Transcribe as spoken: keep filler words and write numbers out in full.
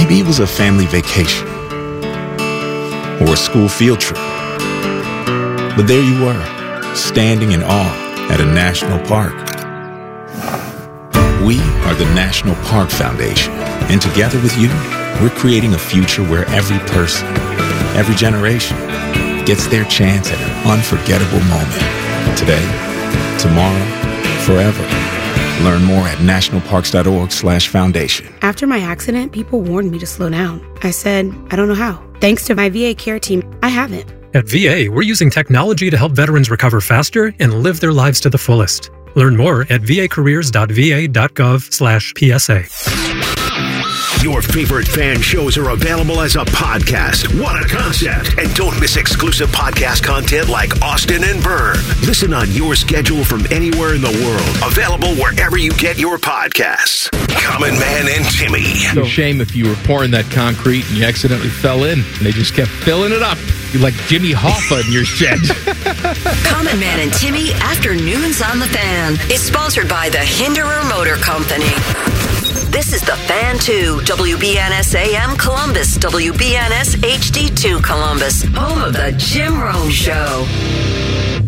Maybe it was a family vacation or a school field trip. But there you were, standing in awe at a national park. We are the National Park Foundation, and together with you, we're creating a future where every person, every generation, gets their chance at an unforgettable moment. Today, tomorrow, forever. Learn more at nationalparks.org slash foundation. After my accident, people warned me to slow down. I said, I don't know how. Thanks to my V A care team, I haven't. At V A, we're using technology to help veterans recover faster and live their lives to the fullest. Learn more at vacareers.va.gov slash PSA. Your favorite fan shows are available as a podcast. What a concept. And don't miss exclusive podcast content like Austin and Byrne. Listen on your schedule from anywhere in the world. Available wherever you get your podcasts. Common Man and Timmy. No shame if you were pouring that concrete and you accidentally fell in. And they just kept filling it up. You're like Jimmy Hoffa in your shed. Common Man and Timmy Afternoons on the Fan is sponsored by the Hinderer Motor Company. This is the Fan two, W B N S A M Columbus, W B N S H D two Columbus, home of the Jim Rome Show.